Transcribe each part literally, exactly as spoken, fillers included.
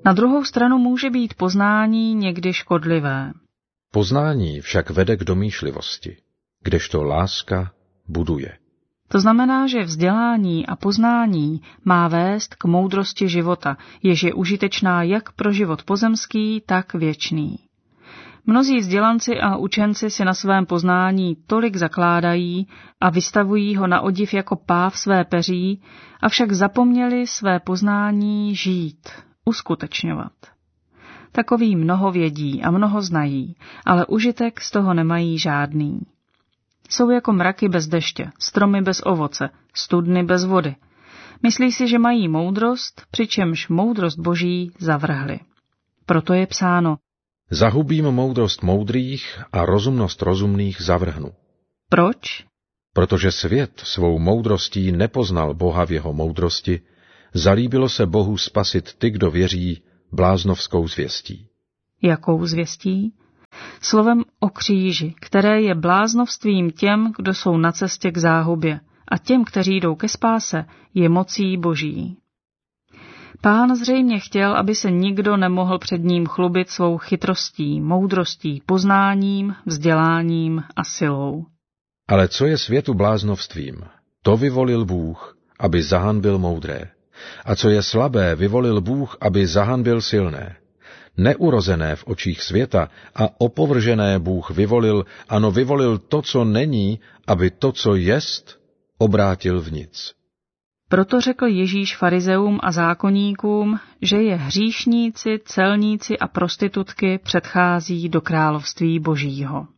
Na druhou stranu může být poznání někdy škodlivé. Poznání však vede k domýšlivosti, kdežto láska buduje. To znamená, že vzdělání a poznání má vést k moudrosti života, jež je užitečná jak pro život pozemský, tak věčný. Mnozí vzdělanci a učenci si na svém poznání tolik zakládají a vystavují ho na odiv jako páv své peří, avšak zapomněli své poznání žít, uskutečňovat. Takoví mnoho vědí a mnoho znají, ale užitek z toho nemají žádný. Jsou jako mraky bez deště, stromy bez ovoce, studny bez vody. Myslí si, že mají moudrost, přičemž moudrost Boží zavrhli. Proto je psáno: Zahubím moudrost moudrých a rozumnost rozumných zavrhnu. Proč? Protože svět svou moudrostí nepoznal Boha v jeho moudrosti, zalíbilo se Bohu spasit ty, kdo věří, bláznovskou zvěstí. Jakou zvěstí? Slovem o kříži, které je bláznovstvím těm, kdo jsou na cestě k záhubě, a těm, kteří jdou ke spáse, je mocí Boží. Pán zřejmě chtěl, aby se nikdo nemohl před ním chlubit svou chytrostí, moudrostí, poznáním, vzděláním a silou. Ale co je světu bláznovstvím, to vyvolil Bůh, aby zahanbil moudré. A co je slabé, vyvolil Bůh, aby zahanbil silné. Neurozené v očích světa a opovržené Bůh vyvolil, ano, vyvolil to, co není, aby to, co jest, obrátil v nic. Proto řekl Ježíš farizeům a zákonníkům, že je hříšníci, celníci a prostitutky předchází do království Božího.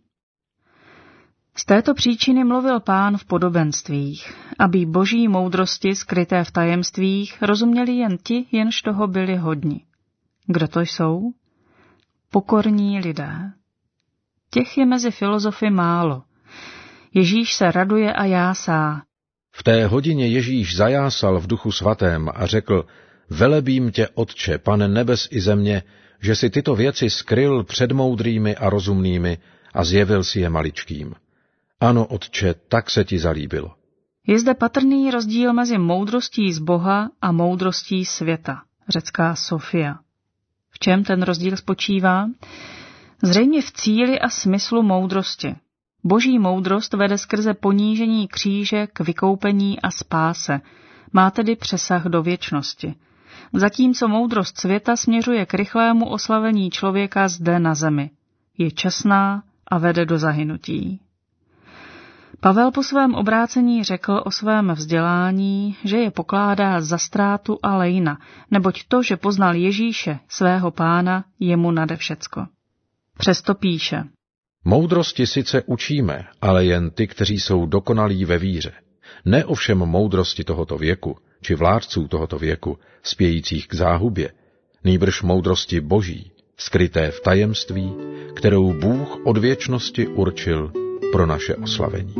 Z této příčiny mluvil Pán v podobenstvích, aby Boží moudrosti skryté v tajemstvích rozuměli jen ti, jenž toho byli hodni. Kdo to jsou? Pokorní lidé. Těch je mezi filozofy málo. Ježíš se raduje a jásá. V té hodině Ježíš zajásal v duchu svatém a řekl: Velebím tě, Otče, Pane nebes i země, že si tyto věci skryl před moudrými a rozumnými a zjevil si je maličkým. Ano, Otče, tak se ti zalíbilo. Je zde patrný rozdíl mezi moudrostí z Boha a moudrostí světa, řecká Sofia. V čem ten rozdíl spočívá? Zřejmě v cíli a smyslu moudrosti. Boží moudrost vede skrze ponížení kříže k vykoupení a spáse, má tedy přesah do věčnosti. Zatímco moudrost světa směřuje k rychlému oslavení člověka zde na zemi. Je časná a vede do zahynutí. Pavel po svém obrácení řekl o svém vzdělání, že je pokládá za ztrátu a lejna, neboť to, že poznal Ježíše, svého Pána, je mu nade všecko. Přesto píše: Moudrosti sice učíme, ale jen ty, kteří jsou dokonalí ve víře. Ne ovšem moudrosti tohoto věku, či vládců tohoto věku, spějících k záhubě, nýbrž moudrosti Boží, skryté v tajemství, kterou Bůh od věčnosti určil pro naše oslavení.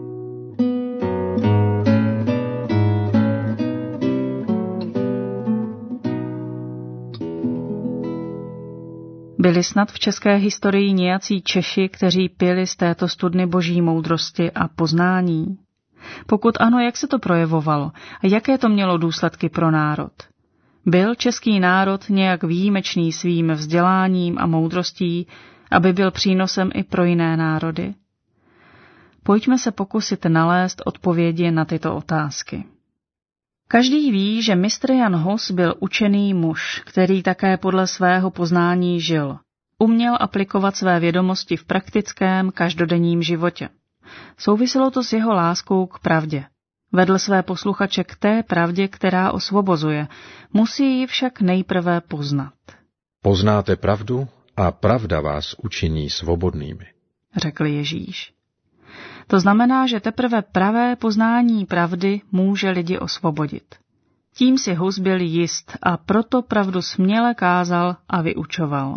Byli snad v české historii nějací Češi, kteří pili z této studny Boží moudrosti a poznání? Pokud ano, jak se to projevovalo a jaké to mělo důsledky pro národ? Byl český národ nějak výjimečný svým vzděláním a moudrostí, aby byl přínosem i pro jiné národy? Pojďme se pokusit nalézt odpovědi na tyto otázky. Každý ví, že mistr Jan Hus byl učený muž, který také podle svého poznání žil. Uměl aplikovat své vědomosti v praktickém, každodenním životě. Souviselo to s jeho láskou k pravdě. Vedl své posluchače k té pravdě, která osvobozuje, musí ji však nejprve poznat. Poznáte pravdu a pravda vás učiní svobodnými, řekl Ježíš. To znamená, že teprve pravé poznání pravdy může lidi osvobodit. Tím si Hus byl jist a proto pravdu směle kázal a vyučoval.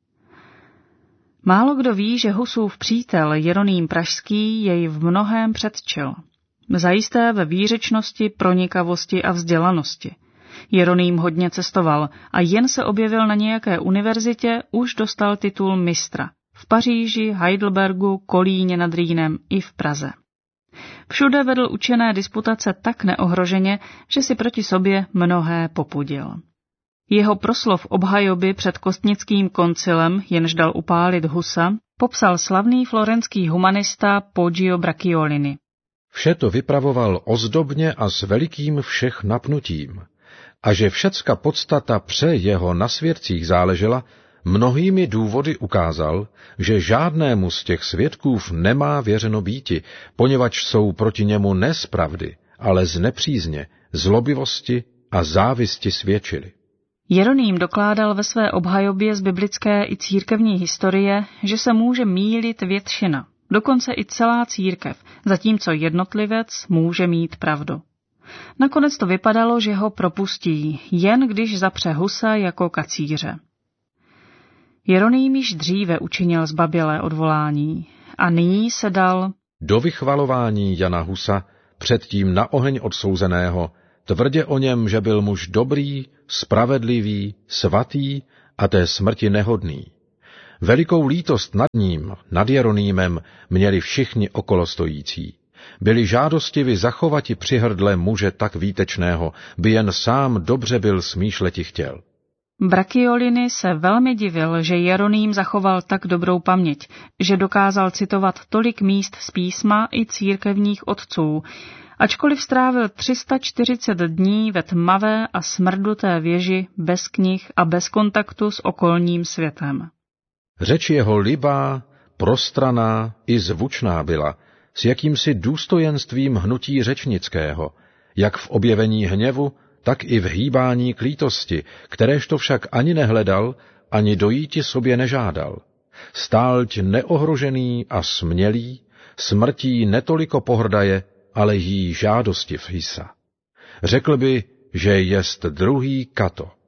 Málo kdo ví, že Husův přítel Jeroným Pražský jej v mnohém předčil. Zajisté ve výřečnosti, pronikavosti a vzdělanosti. Jeroným hodně cestoval a jen se objevil na nějaké univerzitě, už dostal titul mistra. V Paříži, Heidelbergu, Kolíně nad Rýnem i v Praze. Všude vedl učené disputace tak neohroženě, že si proti sobě mnohé popudil. Jeho proslov obhajoby před Kostnickým koncilem, jenž dal upálit Husa, popsal slavný florenský humanista Poggio Bracciolini. Vše to vypravoval ozdobně a s velikým všech napnutím. A že všecka podstata pře jeho na svědcích záležela, mnohými důvody ukázal, že žádnému z těch svědkův nemá věřeno býti, poněvadž jsou proti němu ne z pravdy, ale z nepřízně, zlobivosti a závisti svědčili. Jeroným dokládal ve své obhajobě z biblické i církevní historie, že se může mýlit většina, dokonce i celá církev, zatímco jednotlivec může mít pravdu. Nakonec to vypadalo, že ho propustí, jen když zapře Husa jako kacíře. Jeroným již dříve učinil zbabělé odvolání a nyní se dal do vychvalování Jana Husa, předtím na oheň odsouzeného, tvrdě o něm, že byl muž dobrý, spravedlivý, svatý a té smrti nehodný. Velikou lítost nad ním, nad Jeronýmem, měli všichni okolostojící. Byli žádostivi zachovati při hrdle muže tak výtečného, by jen sám dobře byl smýšleti chtěl. Bracciolini se velmi divil, že Jeroným zachoval tak dobrou paměť, že dokázal citovat tolik míst z písma i církevních otců, ačkoliv strávil tři sta čtyřicet dní ve tmavé a smrduté věži bez knih a bez kontaktu s okolním světem. Řeč jeho libá, prostraná i zvučná byla, s jakýmsi důstojenstvím hnutí řečnického, jak v objevení hněvu, tak i v hýbání k lítosti, kteréžto však ani nehledal, ani dojíti sobě nežádal. Stálť neohrožený a smělý, smrtí netoliko pohrdaje, ale jí žádostiv hysa. Řekl by, že jest druhý Kato.